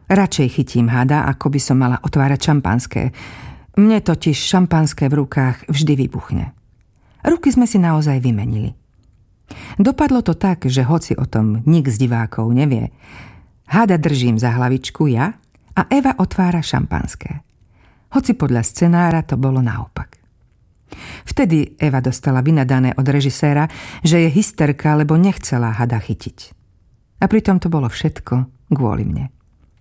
Radšej chytím hada, ako by som mala otvárať šampanské. Mne totiž šampanské v rukách vždy vybuchne. Ruky sme si naozaj vymenili. Dopadlo to tak, že hoci o tom nik z divákov nevie, hada držím za hlavičku ja a Eva otvára šampanské. Hoci podľa scenára to bolo naopak. Vtedy Eva dostala vynadané od režiséra, že je hysterka, lebo nechcela hada chytiť. A pritom to bolo všetko kvôli mne.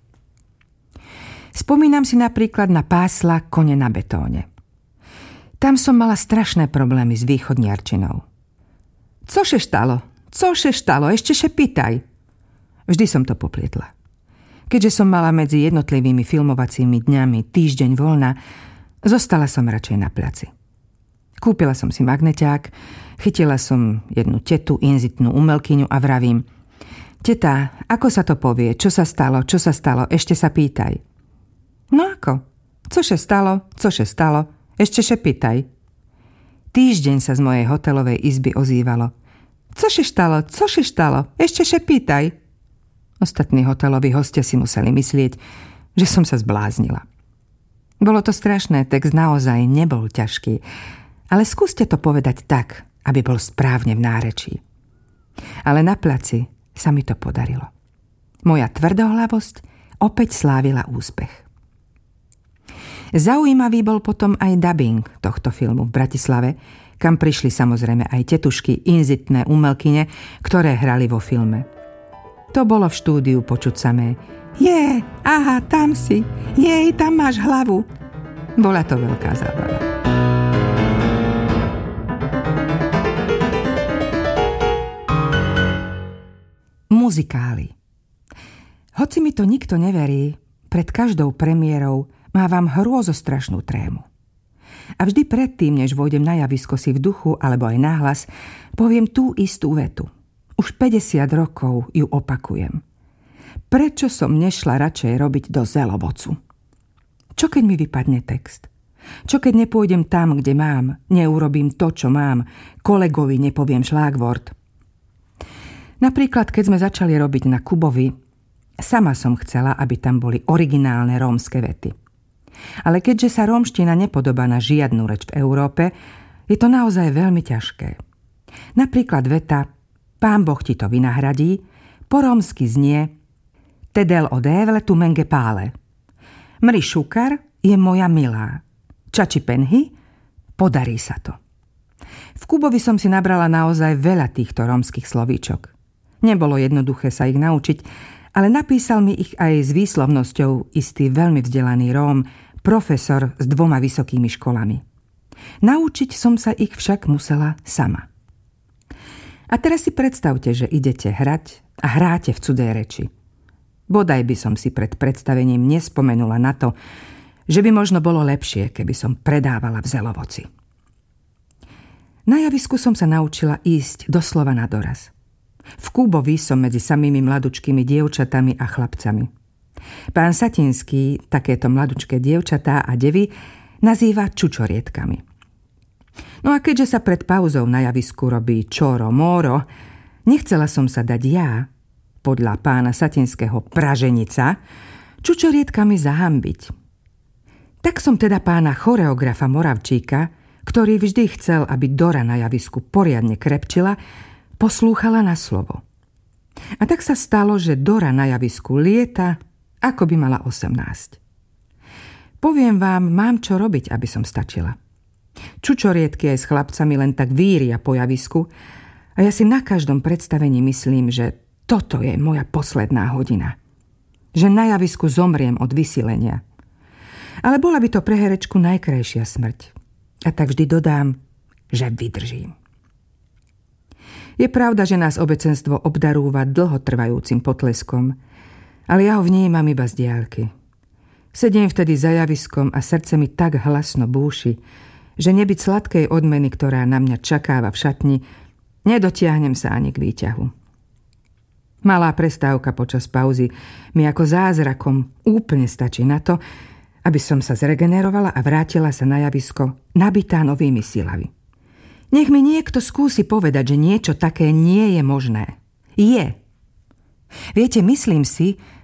Spomínam si napríklad na pásla Kone na betóne. Tam som mala strašné problémy s východniarčinou. Cože štalo, ešte še pýtaj. Vždy som to poplietla. Keďže som mala medzi jednotlivými filmovacími dňami týždeň voľna, zostala som radšej na placi. Kúpila som si magneťák, chytila som jednu tetu, inzitnú umelkyňu a vravím: Teta, ako sa to povie? Čo sa stalo? Ešte sa pýtaj. No ako? Cože stalo? Ešte še pýtaj. Týždeň sa z mojej hotelovej izby ozývalo: Cože štalo? Ešte še pýtaj. Ostatní hoteloví hostia si museli myslieť, že som sa zbláznila. Bolo to strašné, text naozaj nebol ťažký, ale skúste to povedať tak, aby bol správne v nárečí. Ale na placi sa mi to podarilo. Moja tvrdohlavosť opäť slávila úspech. Zaujímavý bol potom aj dabing tohto filmu v Bratislave, kam prišli samozrejme aj tetušky, inzitné umelkyne, ktoré hrali vo filme. To bolo v štúdiu počuť samé: aha, tam si, tam máš hlavu. Bola to veľká zábava. Muzikály. Hoci mi to nikto neverí, pred každou premiérou mávam hrôzostrašnú trému. A vždy predtým, než vojdem na javisko, si v duchu alebo aj nahlas poviem tú istú vetu. Už 50 rokov ju opakujem. Prečo som nešla radšej robiť do Zelovocu? Čo keď mi vypadne text? Čo keď nepôjdem tam, kde mám, neurobím to, čo mám, kolegovi nepoviem šlágvort? Napríklad, keď sme začali robiť na Kubovi, sama som chcela, aby tam boli originálne rómske vety. Ale keďže sa rómština nepodobá na žiadnu reč v Európe, je to naozaj veľmi ťažké. Napríklad veta Pán Boh ti to vynahradí po rómsky znie Tedel odévle tu menge pále. Mri šukar je moja milá. Čači penhy, podarí sa to. V Kubovi som si nabrala naozaj veľa týchto rómskych slovíčok. Nebolo jednoduché sa ich naučiť, ale napísal mi ich aj s výslovnosťou istý veľmi vzdelaný Róm, profesor s 2 vysokými školami. Naučiť som sa ich však musela sama. A teraz si predstavte, že idete hrať a hráte v cudzej reči. Bodaj by som si pred predstavením nespomenula na to, že by možno bolo lepšie, keby som predávala v Zelovoci. Na javisku som sa naučila ísť doslova na doraz. V Kubovi som medzi samými mladučkými dievčatami a chlapcami. Pán Satinský takéto mladučké dievčatá a devy nazýva čučorietkami. No a keďže sa pred pauzou na javisku robí čoro móro, nechcela som sa dať ja, podľa pána Satinského praženica, čučorietkami zahambiť. Tak som teda pána choreografa Moravčíka, ktorý vždy chcel, aby Dora na javisku poriadne krepčila, poslúchala na slovo. A tak sa stalo, že Dora na javisku lieta, ako by mala 18. Poviem vám, mám čo robiť, aby som stačila. Čučoriedky aj s chlapcami len tak víria po javisku a ja si na každom predstavení myslím, že toto je moja posledná hodina. Že na javisku zomriem od vysilenia. Ale bola by to pre herečku najkrajšia smrť. A tak vždy dodám, že vydržím. Je pravda, že nás obecenstvo obdarúva dlhotrvajúcim potleskom, ale ja ho vnímam iba z diaľky. Sedím vtedy za javiskom a srdce mi tak hlasno búši, že nebyť sladkej odmeny, ktorá na mňa čakáva v šatni, nedotiahnem sa ani k výťahu. Malá prestávka počas pauzy mi ako zázrakom úplne stačí na to, aby som sa zregenerovala a vrátila sa na javisko nabitá novými silami. Nech mi niekto skúsi povedať, že niečo také nie je možné. Je. Viete, myslím si,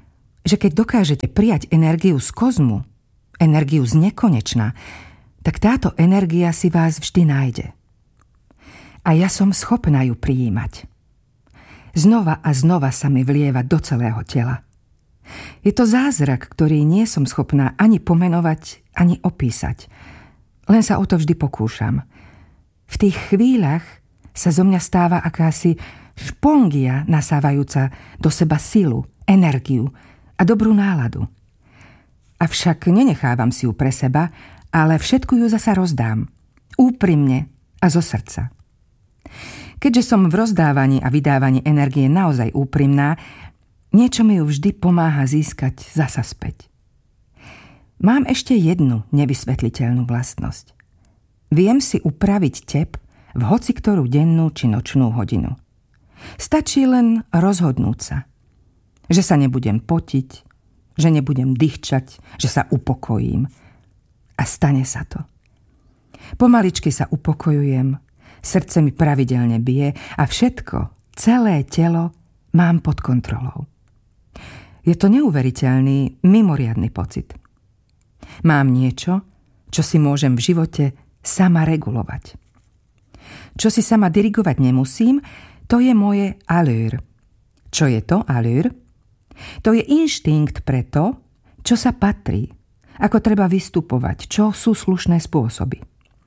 že keď dokážete prijať energiu z kozmu, energiu z nekonečna, tak táto energia si vás vždy nájde. A ja som schopná ju prijímať. Znova a znova sa mi vlieva do celého tela. Je to zázrak, ktorý nie som schopná ani pomenovať, ani opísať. Len sa o to vždy pokúšam. V tých chvíľach sa zo mňa stáva akási špongia nasávajúca do seba silu, energiu a dobrú náladu. Avšak nenechávam si ju pre seba, ale všetku ju zasa rozdám. Úprimne a zo srdca. Keďže som v rozdávaní a vydávaní energie naozaj úprimná, niečo mi ju vždy pomáha získať zasa späť. Mám ešte jednu nevysvetliteľnú vlastnosť. Viem si upraviť tep v hociktorú dennú či nočnú hodinu. Stačí len rozhodnúť sa, že sa nebudem potiť, že nebudem dýchčať, že sa upokojím. A stane sa to. Pomaličky sa upokojujem, srdce mi pravidelne bije a všetko, celé telo mám pod kontrolou. Je to neuveriteľný, mimoriadny pocit. Mám niečo, čo si môžem v živote sama regulovať. Čo si sama dirigovať nemusím, to je moje allure. Čo je to allure? To je inštinkt pre to, čo sa patrí, ako treba vystupovať, čo sú slušné spôsoby.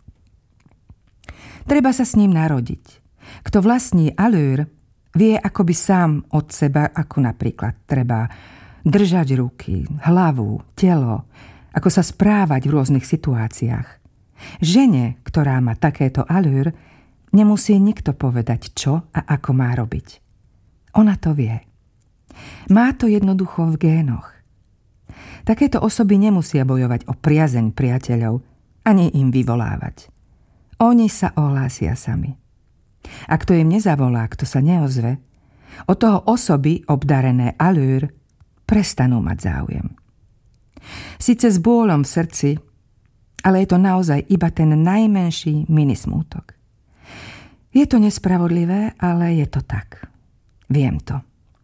Treba sa s ním narodiť. Kto vlastní allure, vie akoby sám od seba, ako napríklad treba držať ruky, hlavu, telo, ako sa správať v rôznych situáciách. Žene, ktorá má takéto allure, nemusí nikto povedať, čo a ako má robiť. Ona to vie. Má to jednoducho v génoch. Takéto osoby nemusia bojovať o priazeň priateľov, ani im vyvolávať. Oni sa ohlásia sami. A kto im nezavolá, kto sa neozve, od toho osoby obdarené allure prestanú mať záujem. Sice s bôľom v srdci, ale je to naozaj iba ten najmenší minismútok. Je to nespravodlivé, ale je to tak. Viem to.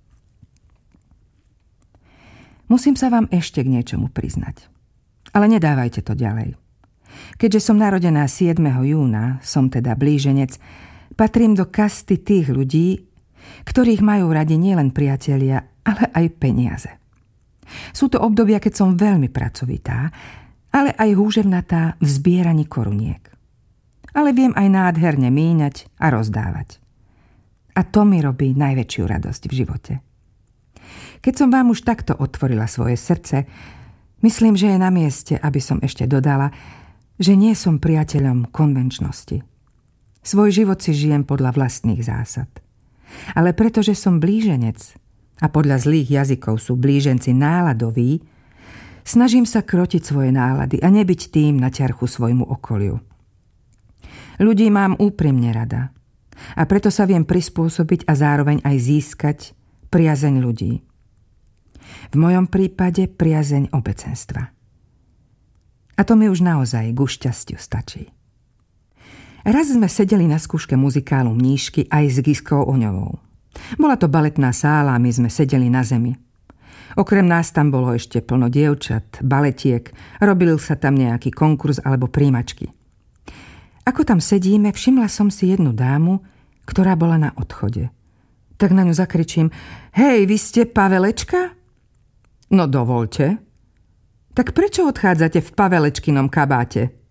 Musím sa vám ešte k niečomu priznať. Ale nedávajte to ďalej. Keďže som narodená 7. júna, som teda blíženec, patrím do kasty tých ľudí, ktorých majú radi nielen priatelia, ale aj peniaze. Sú to obdobia, keď som veľmi pracovitá, ale aj húževnatá v zbieraní koruniek. Ale viem aj nádherne míňať a rozdávať. A to mi robí najväčšiu radosť v živote. Keď som vám už takto otvorila svoje srdce, myslím, že je na mieste, aby som ešte dodala, že nie som priateľom konvenčnosti. Svoj život si žijem podľa vlastných zásad. Ale pretože som blíženec a podľa zlých jazykov sú blíženci náladoví, snažím sa krotiť svoje nálady a nebyť tým na ťarchu svojmu okoliu. Ľudí mám úprimne rada a preto sa viem prispôsobiť a zároveň aj získať priazeň ľudí. V mojom prípade priazeň obecenstva. A to mi už naozaj ku šťastiu stačí. Raz sme sedeli na skúške muzikálu Mníšky aj s Giskou Oňovou. Bola to baletná sála a my sme sedeli na zemi. Okrem nás tam bolo ešte plno dievčat, baletiek, robil sa tam nejaký konkurs alebo príjmačky. Ako tam sedíme, všimla som si jednu dámu, ktorá bola na odchode. Tak na ňu zakričím: Hej, vy ste Pavelečka? No dovoľte. Tak prečo odchádzate v pavelečkinom kabáte?